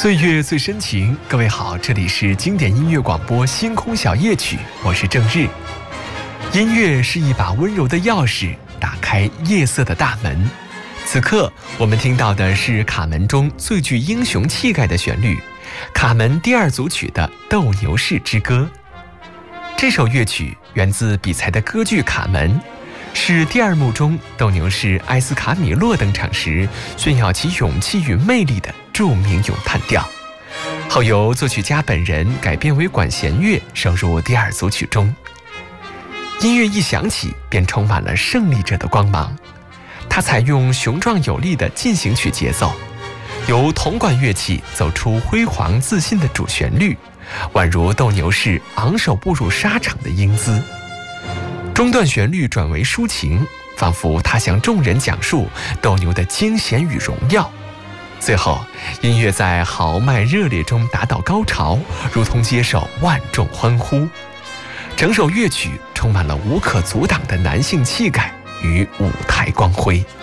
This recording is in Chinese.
岁月最深情，各位好，这里是经典音乐广播星空小夜曲，我是郑日。音乐是一把温柔的钥匙，打开夜色的大门。此刻我们听到的是卡门中最具英雄气概的旋律，卡门第二组曲的《斗牛士之歌》。这首乐曲源自比才的歌剧《卡门》，是第二幕中斗牛士埃斯卡米洛登场时炫耀其勇气与魅力的著名咏叹调，后由作曲家本人改编为管弦乐，收入第二组曲中。音乐一响起，便充满了胜利者的光芒。它采用雄壮有力的进行曲节奏，由铜管乐器走出辉煌自信的主旋律，宛如斗牛士昂首步入沙场的英姿。中段旋律转为抒情，仿佛他向众人讲述斗牛的惊险与荣耀。最后，音乐在豪迈热烈中达到高潮，如同接受万众欢呼。整首乐曲充满了无可阻挡的男性气概与舞台光辉。